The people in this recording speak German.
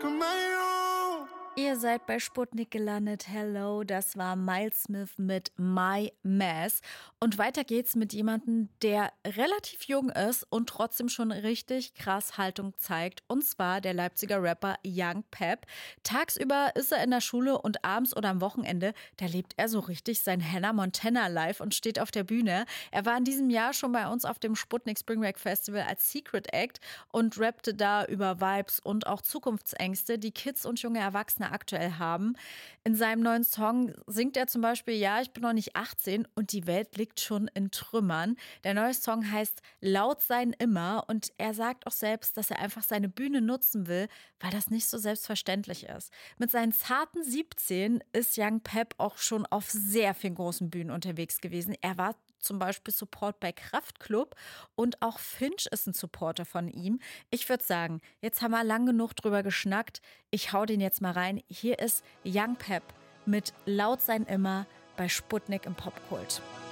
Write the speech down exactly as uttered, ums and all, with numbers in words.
Ihr seid bei Sputnik gelandet. Hello, das war Miles Smith mit My Mess. Und weiter geht's mit jemandem, der relativ jung ist und trotzdem schon richtig krass Haltung zeigt. Und zwar der Leipziger Rapper Young Pep. Tagsüber ist er in der Schule und abends oder am Wochenende, da lebt er so richtig sein Hannah Montana Life und steht auf der Bühne. Er war in diesem Jahr schon bei uns auf dem Sputnik Spring Break Festival als Secret Act und rappte da über Vibes und auch Zukunftsängste, die Kids und junge Erwachsene aktuell haben. In seinem neuen Song singt er zum Beispiel, ja, ich bin noch nicht achtzehn und die Welt liegt schon in Trümmern. Der neue Song heißt Laut sein immer und er sagt auch selbst, dass er einfach seine Bühne nutzen will, weil das nicht so selbstverständlich ist. Mit seinen zarten siebzehn ist Young Pep auch schon auf sehr vielen großen Bühnen unterwegs gewesen. Er war zum Beispiel Support bei Kraftklub und auch Finch ist ein Supporter von ihm. Ich würde sagen, jetzt haben wir lang genug drüber geschnackt. Ich hau den jetzt mal rein. Hier ist Young Pep mit Laut sein immer bei Sputnik im Popkult.